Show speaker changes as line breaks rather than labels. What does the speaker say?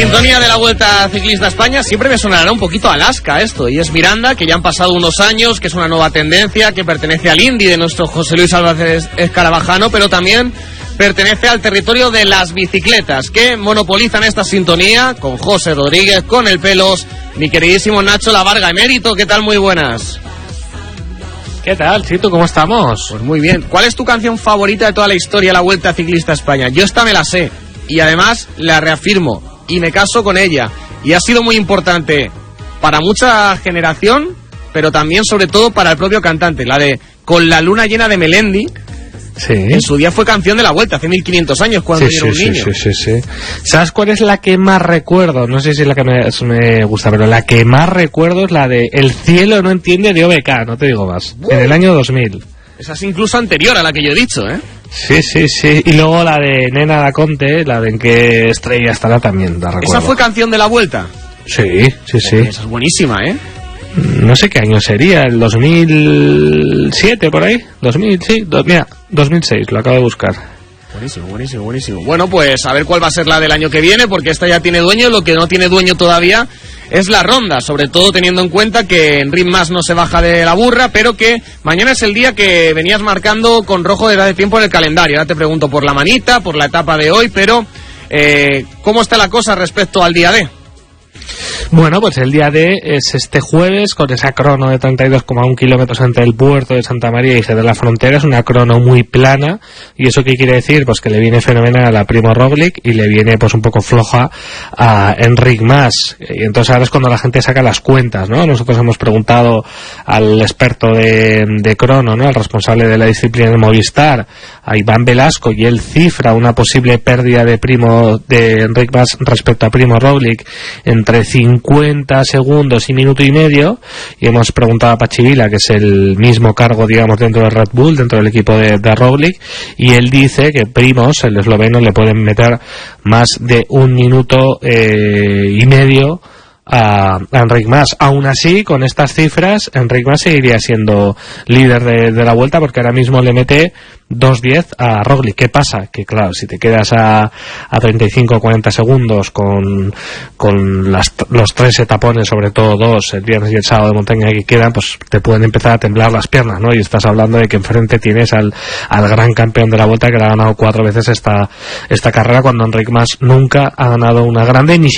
sintonía de la Vuelta Ciclista a España siempre me sonará un poquito a Alaska esto, y es Miranda, que ya han pasado unos años, que es una nueva tendencia, que pertenece al Indy de nuestro José Luis Álvarez Escarabajano, pero también pertenece al territorio de las bicicletas, que monopolizan esta sintonía con José Rodríguez, con el Pelos, mi queridísimo Nacho Lavarga, emérito. ¿Qué tal? Muy buenas.
¿Qué tal, Chito? ¿Cómo estamos?
Pues muy bien. ¿Cuál es tu canción favorita de toda la historia de la Vuelta Ciclista a España? Yo esta me la sé, y además la reafirmo, y me caso con ella, y ha sido muy importante para mucha generación, pero también sobre todo para el propio cantante, la de Con la luna llena de Melendi.
Sí.
En su día fue canción de la Vuelta, hace 1500 años, cuando yo era un niño.
Sí. ¿Sabes cuál es la que más recuerdo? No sé si es la que me gusta, pero la que más recuerdo es la de El cielo no entiende, de OBK, no te digo más. En el año 2000.
Esa es incluso anterior a la que yo he dicho, ¿eh?
Sí. Y luego la de Nena da Conte, la de En qué estrella estará, también la recuerdo.
¿Esa fue canción de la Vuelta?
Sí.
Esa es buenísima, ¿eh?
No sé qué año sería, el 2007 por ahí. 2000, sí, mira, 2006, lo acabo de buscar. Buenísimo. Bueno, pues a ver cuál va a ser la del año que viene, porque esta ya tiene dueño. Lo que no tiene dueño todavía es la ronda, sobre todo teniendo en cuenta que Enric Mas no se baja de la burra, pero que mañana es el día que venías marcando con rojo de tiempo en el calendario. Ahora te pregunto por la manita, por la etapa de hoy, pero ¿cómo está la cosa respecto al día D? Bueno, pues el día D es este jueves, con esa crono de 32,1 kilómetros entre el puerto de Santa María y Jerez de la Frontera. Es una crono muy plana. ¿Y eso qué quiere decir? Pues que le viene fenomenal a Primo Roglic y le viene pues un poco floja a Enric Mas. Y entonces ahora es cuando la gente saca las cuentas, ¿no? Nosotros hemos preguntado al experto de crono, ¿no? Al responsable de la disciplina de Movistar, a Iván Velasco, y él cifra una posible pérdida de Enric Mas respecto a Primo Roglic entre 50 segundos y minuto y medio, y hemos preguntado a Patxi Vila, que es el mismo cargo, digamos, dentro de Red Bull, dentro del equipo de Roglic, y él dice que Primož, el esloveno, le pueden meter más de 1 minuto y medio a Enric Mas. Aún así, con estas cifras, Enric Mas seguiría siendo líder de la Vuelta, porque ahora mismo le mete 2:10 a Roglic. ¿Qué pasa? Que claro, si te quedas a 35 o 40 segundos con los 3 etapones, sobre todo 2, el viernes y el sábado de montaña que quedan, pues te pueden empezar a temblar las piernas, ¿no? Y estás hablando de que enfrente tienes al gran campeón de la Vuelta, que le ha ganado 4 veces esta carrera, cuando Enric Mas nunca ha ganado una grande, ni